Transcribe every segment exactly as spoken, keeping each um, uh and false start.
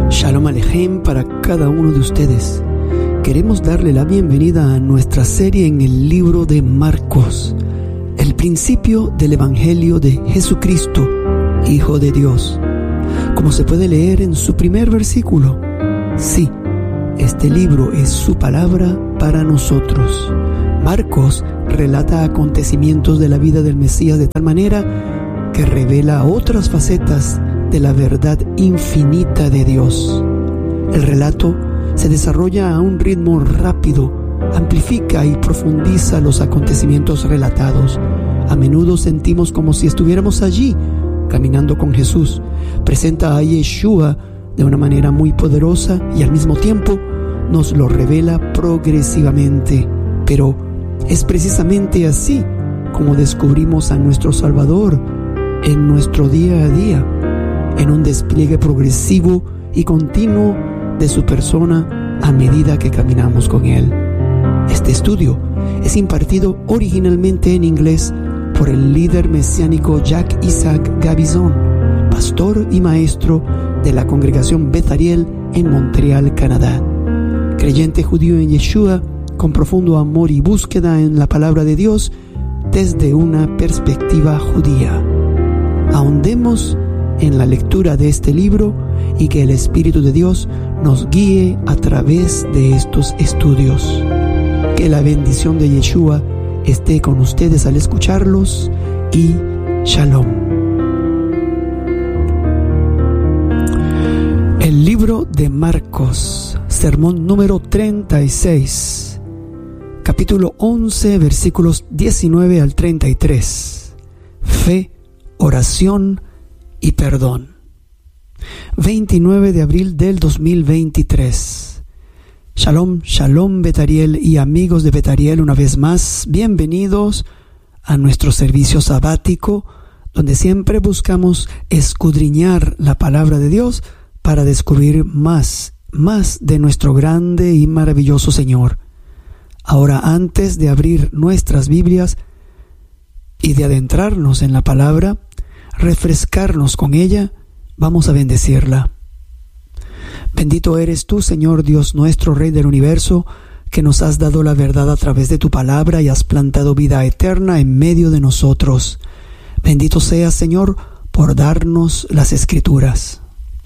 Shalom Alejem para cada uno de ustedes. Queremos darle la bienvenida a nuestra serie en el libro de Marcos, el principio del Evangelio de Jesucristo, Hijo de Dios. Como se puede leer en su primer versículo, sí, este libro es su palabra para nosotros. Marcos relata acontecimientos de la vida del Mesías de tal manera que revela otras facetas de la verdad infinita de Dios. El relato se desarrolla a un ritmo rápido, amplifica y profundiza los acontecimientos relatados. A menudo sentimos como si estuviéramos allí, caminando con Jesús. Presenta a Yeshua de una manera muy poderosa y al mismo tiempo nos lo revela progresivamente. Pero es precisamente así como descubrimos a nuestro Salvador en nuestro día a día, en un despliegue progresivo y continuo de su persona a medida que caminamos con Él. Este estudio es impartido originalmente en inglés por el líder mesiánico Jack Isaac Gabizon, pastor y maestro de la congregación Beth Ariel en Montreal, Canadá. Creyente judío en Yeshua, con profundo amor y búsqueda en la palabra de Dios desde una perspectiva judía. Ahondemos en la lectura de este libro y que el Espíritu de Dios nos guíe a través de estos estudios. Que la bendición de Yeshua esté con ustedes al escucharlos y Shalom. El libro de Marcos, sermón número treinta y seis, capítulo once, versículos diecinueve al treinta y tres. Fe, oración y perdón. veintinueve de abril del dos mil veintitrés. Shalom, shalom Beth Ariel y amigos de Beth Ariel, una vez más, bienvenidos a nuestro servicio sabático, donde siempre buscamos escudriñar la palabra de Dios para descubrir más, más de nuestro grande y maravilloso Señor. Ahora, antes de abrir nuestras Biblias y de adentrarnos en la palabra, refrescarnos con ella, vamos a bendecirla. Bendito eres tú, Señor Dios nuestro, Rey del universo, que nos has dado la verdad a través de tu palabra y has plantado vida eterna en medio de nosotros. Bendito seas, Señor, por darnos las Escrituras.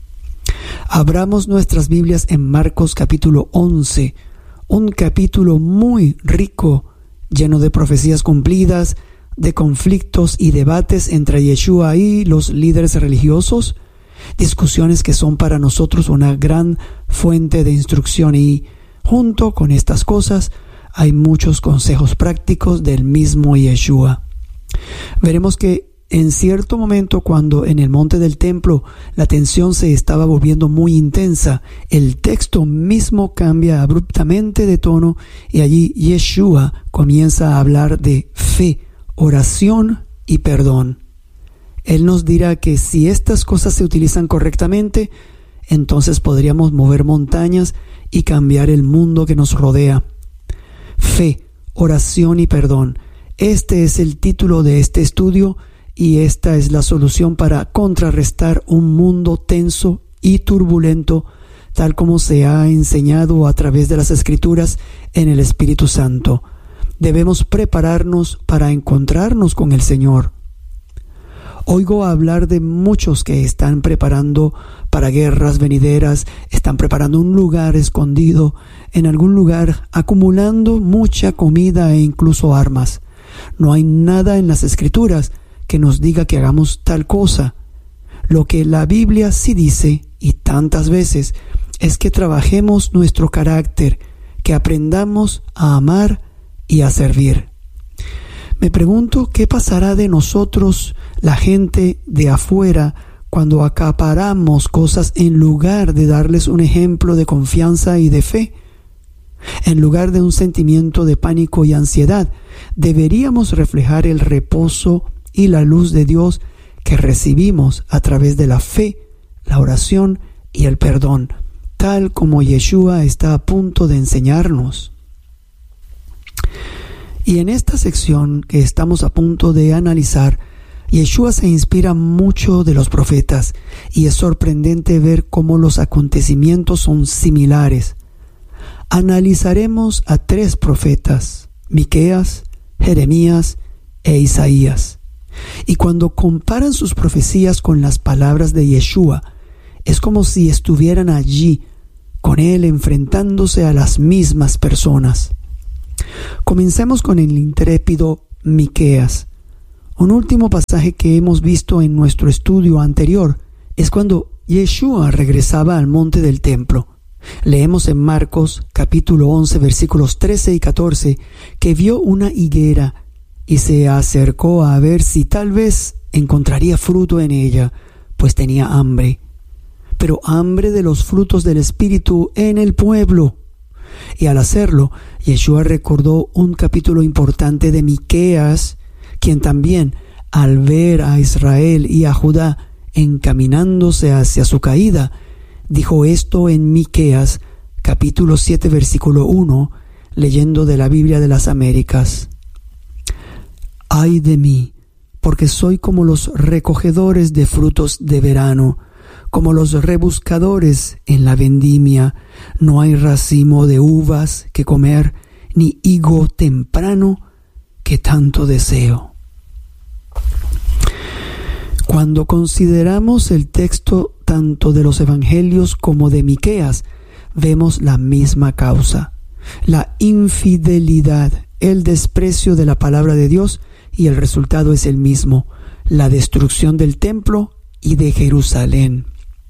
Abramos nuestras Biblias en Marcos capítulo once, un capítulo muy rico, lleno de profecías cumplidas, de conflictos y debates entre Yeshua y los líderes religiosos, discusiones que son para nosotros una gran fuente de instrucción, y junto con estas cosas hay muchos consejos prácticos del mismo Yeshua. Veremos que en cierto momento, cuando en el monte del templo la tensión se estaba volviendo muy intensa, el texto mismo cambia abruptamente de tono y allí Yeshua comienza a hablar de fe, oración y perdón. Él nos dirá que si estas cosas se utilizan correctamente, entonces podríamos mover montañas y cambiar el mundo que nos rodea. Fe, oración y perdón. Este es el título de este estudio y esta es la solución para contrarrestar un mundo tenso y turbulento, tal como se ha enseñado a través de las Escrituras en el Espíritu Santo. Debemos prepararnos para encontrarnos con el Señor. Oigo hablar de muchos que están preparando para guerras venideras, están preparando un lugar escondido en algún lugar, acumulando mucha comida e incluso armas. No hay nada en las Escrituras que nos diga que hagamos tal cosa. Lo que la Biblia sí dice, y tantas veces, es que trabajemos nuestro carácter, que aprendamos a amar y a servir. Me pregunto qué pasará de nosotros, la gente de afuera, cuando acaparamos cosas en lugar de darles un ejemplo de confianza y de fe. En lugar de un sentimiento de pánico y ansiedad, deberíamos reflejar el reposo y la luz de Dios que recibimos a través de la fe, la oración y el perdón, tal como Yeshua está a punto de enseñarnos. Y en esta sección que estamos a punto de analizar, Yeshua se inspira mucho de los profetas y es sorprendente ver cómo los acontecimientos son similares. Analizaremos a tres profetas, Miqueas, Jeremías e Isaías. Y cuando comparan sus profecías con las palabras de Yeshua, es como si estuvieran allí con él enfrentándose a las mismas personas. Comencemos con el intrépido Miqueas. Un último pasaje que hemos visto en nuestro estudio anterior es cuando Yeshua regresaba al monte del templo. Leemos en Marcos capítulo once versículos trece y catorce que vio una higuera y se acercó a ver si tal vez encontraría fruto en ella, pues tenía hambre. Pero hambre de los frutos del Espíritu en el pueblo. Y al hacerlo, Yeshua recordó un capítulo importante de Miqueas, quien también, al ver a Israel y a Judá encaminándose hacia su caída, dijo esto en Miqueas capítulo siete versículo uno, leyendo de la Biblia de las Américas. Ay de mí, porque soy como los recogedores de frutos de verano, como los rebuscadores en la vendimia. No hay racimo de uvas que comer, ni higo temprano que tanto deseo. Cuando consideramos el texto tanto de los evangelios como de Miqueas, vemos la misma causa: la infidelidad, el desprecio de la palabra de Dios, y el resultado es el mismo: la destrucción del templo y de Jerusalén.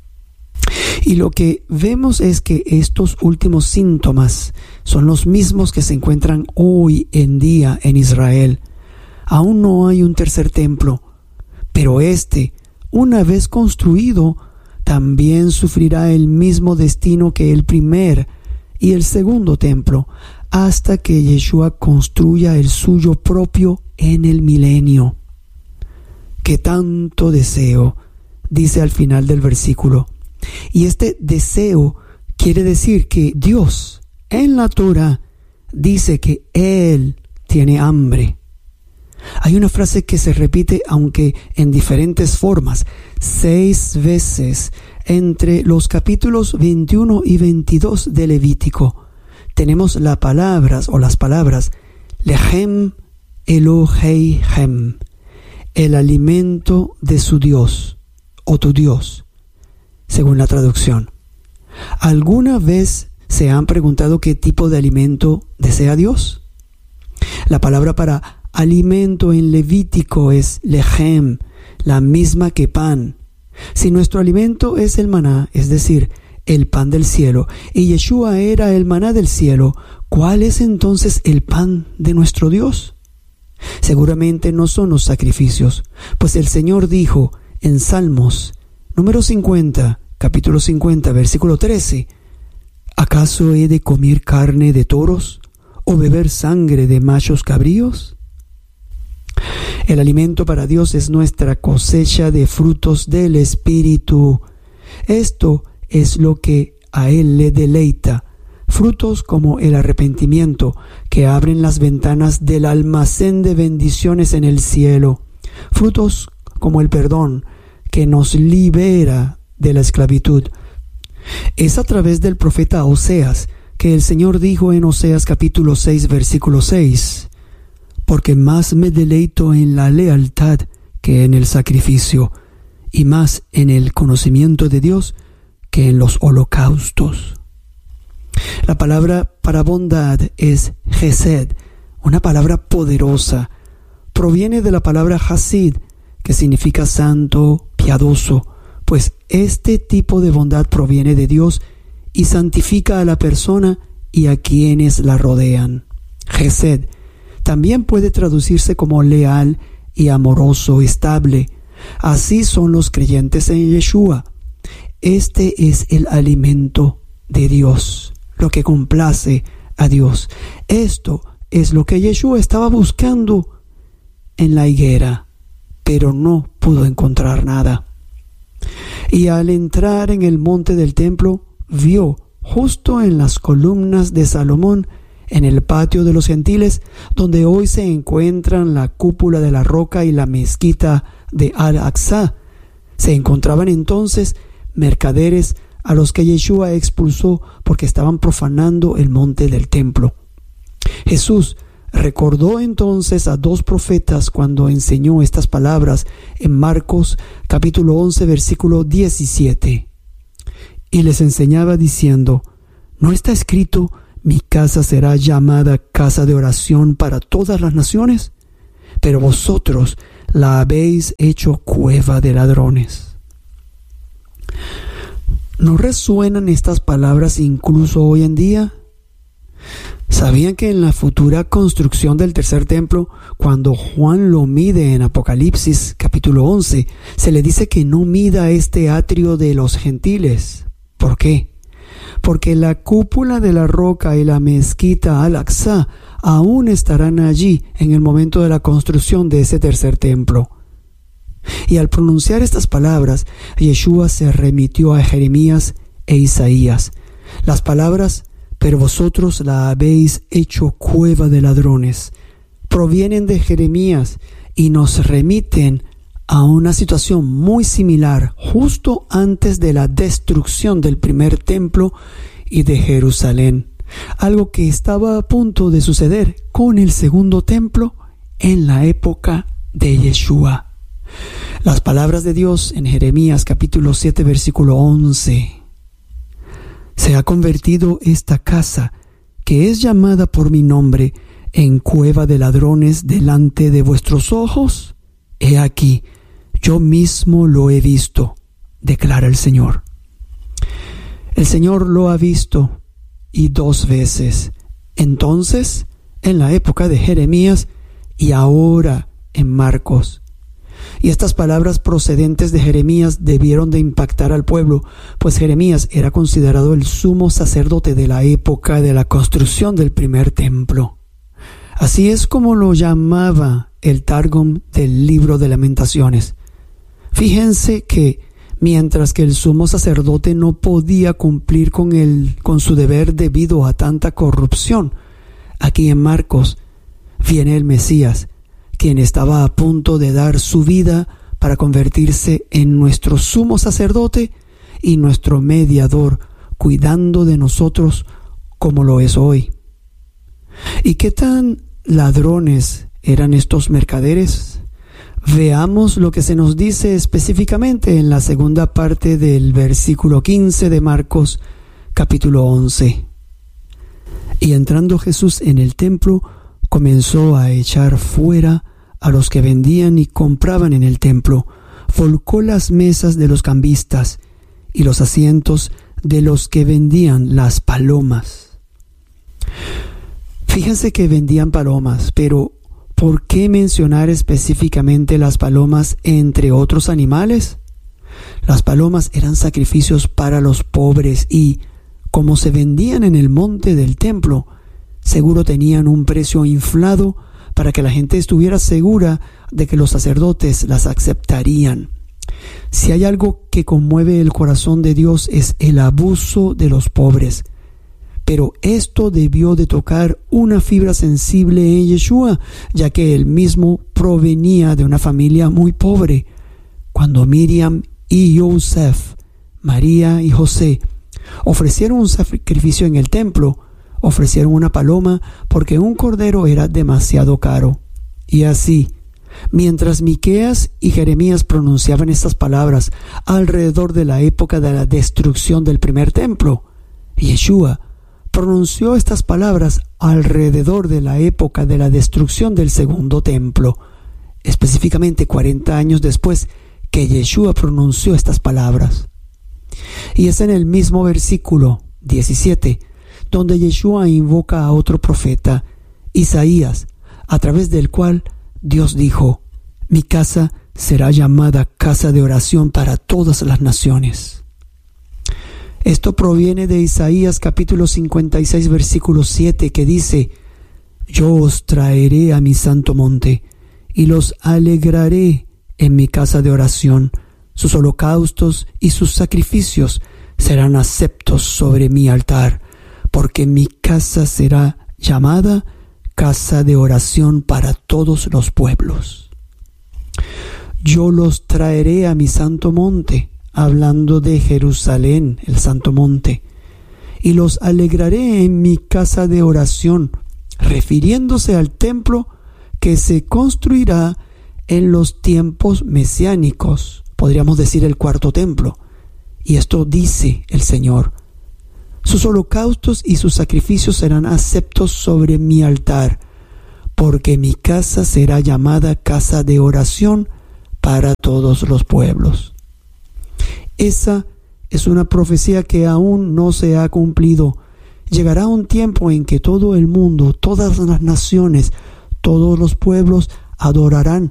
Y lo que vemos es que estos últimos síntomas son los mismos que se encuentran hoy en día en Israel. Aún no hay un tercer templo, pero este, una vez construido, también sufrirá el mismo destino que el primer y el segundo templo, hasta que Yeshua construya el suyo propio en el milenio. Que tanto deseo, dice al final del versículo. Y este deseo quiere decir que Dios en la Torah dice que Él tiene hambre. Hay una frase que se repite, aunque en diferentes formas, seis veces entre los capítulos veintiuno y veintidós de Levítico. Tenemos las palabras o las palabras Lechem Eloheihem, el alimento de su Dios o tu Dios, según la traducción. ¿Alguna vez se han preguntado qué tipo de alimento desea Dios? La palabra para alimento en Levítico es lechem, la misma que pan. Si nuestro alimento es el maná, es decir, el pan del cielo, y Yeshua era el maná del cielo, ¿cuál es entonces el pan de nuestro Dios? Seguramente no son los sacrificios, pues el Señor dijo en Salmos número cincuenta, capítulo cincuenta, versículo trece, ¿acaso he de comer carne de toros o beber sangre de machos cabríos? El alimento para Dios es nuestra cosecha de frutos del Espíritu. Esto es lo que a Él le deleita. Frutos como el arrepentimiento, que abren las ventanas del almacén de bendiciones en el cielo. Frutos como el perdón, que nos libera de la esclavitud. Es a través del profeta Oseas que el Señor dijo en Oseas capítulo seis, versículo seis, porque más me deleito en la lealtad que en el sacrificio, y más en el conocimiento de Dios que en los holocaustos. La palabra para bondad es Hesed, una palabra poderosa. Proviene de la palabra Hasid, que significa santo, piadoso, pues este tipo de bondad proviene de Dios y santifica a la persona y a quienes la rodean. Hesed también puede traducirse como leal y amoroso, estable. Así son los creyentes en Yeshua. Este es el alimento de Dios, lo que complace a Dios. Esto es lo que Yeshua estaba buscando en la higuera, pero no pudo encontrar nada. Y al entrar en el monte del templo, vio justo en las columnas de Salomón, en el patio de los gentiles, donde hoy se encuentran la cúpula de la roca y la mezquita de Al-Aqsa. Se encontraban entonces mercaderes a los que Yeshua expulsó porque estaban profanando el monte del templo. Jesús recordó entonces a dos profetas cuando enseñó estas palabras en Marcos capítulo once versículo diecisiete. Y les enseñaba diciendo: ¿no está escrito, mi casa será llamada casa de oración para todas las naciones? Pero vosotros la habéis hecho cueva de ladrones. ¿No resuenan estas palabras incluso hoy en día? ¿Sabían que en la futura construcción del tercer templo, cuando Juan lo mide en Apocalipsis capítulo once, se le dice que no mida este atrio de los gentiles? ¿Por qué? Porque la cúpula de la roca y la mezquita Al-Aqsa aún estarán allí en el momento de la construcción de ese tercer templo. Y al pronunciar estas palabras, Yeshua se remitió a Jeremías e Isaías. Las palabras: pero vosotros la habéis hecho cueva de ladrones, provienen de Jeremías y nos remiten a una situación muy similar justo antes de la destrucción del primer templo y de Jerusalén, algo que estaba a punto de suceder con el segundo templo en la época de Yeshua. Las palabras de Dios en Jeremías capítulo siete versículo once. Se ha convertido esta casa, que es llamada por mi nombre, en cueva de ladrones delante de vuestros ojos. He aquí, yo mismo lo he visto, declara el Señor. El Señor lo ha visto, y dos veces. Entonces, en la época de Jeremías, y ahora en Marcos. Y estas palabras procedentes de Jeremías debieron de impactar al pueblo, pues Jeremías era considerado el sumo sacerdote de la época de la construcción del primer templo. Así es como lo llamaba el Targum del libro de Lamentaciones. Fíjense que mientras que el sumo sacerdote no podía cumplir con, el, con su deber debido a tanta corrupción, aquí en Marcos viene el Mesías, quien estaba a punto de dar su vida para convertirse en nuestro sumo sacerdote y nuestro mediador, cuidando de nosotros como lo es hoy. ¿Y qué tan ladrones eran estos mercaderes? Veamos lo que se nos dice específicamente en la segunda parte del versículo quince de Marcos capítulo once. Y entrando Jesús en el templo, comenzó a echar fuera a los que vendían y compraban en el templo, volcó las mesas de los cambistas y los asientos de los que vendían las palomas. Fíjense que vendían palomas, pero ¿por qué mencionar específicamente las palomas entre otros animales? Las palomas eran sacrificios para los pobres y, como se vendían en el monte del templo, seguro tenían un precio inflado para que la gente estuviera segura de que los sacerdotes las aceptarían. Si hay algo que conmueve el corazón de Dios es el abuso de los pobres. Pero esto debió de tocar una fibra sensible en Yeshua, ya que él mismo provenía de una familia muy pobre. Cuando Miriam y Yosef, María y José ofrecieron un sacrificio en el templo, ofrecieron una paloma porque un cordero era demasiado caro. Y así, mientras Miqueas y Jeremías pronunciaban estas palabras alrededor de la época de la destrucción del primer templo, Yeshua pronunció estas palabras alrededor de la época de la destrucción del segundo templo, específicamente cuarenta años después que Yeshua pronunció estas palabras. Y es en el mismo versículo diecisiete donde Yeshua invoca a otro profeta, Isaías, a través del cual Dios dijo: mi casa será llamada casa de oración para todas las naciones. Esto proviene de Isaías capítulo cincuenta y seis versículo siete, que dice: yo os traeré a mi santo monte y los alegraré en mi casa de oración. Sus holocaustos y sus sacrificios serán aceptos sobre mi altar, porque mi casa será llamada casa de oración para todos los pueblos. Yo los traeré a mi santo monte, hablando de Jerusalén, el santo monte, y los alegraré en mi casa de oración, refiriéndose al templo que se construirá en los tiempos mesiánicos, podríamos decir el cuarto templo. Y esto dice el Señor: sus holocaustos y sus sacrificios serán aceptos sobre mi altar, porque mi casa será llamada casa de oración para todos los pueblos. Esa es una profecía que aún no se ha cumplido. Llegará un tiempo en que todo el mundo, todas las naciones, todos los pueblos adorarán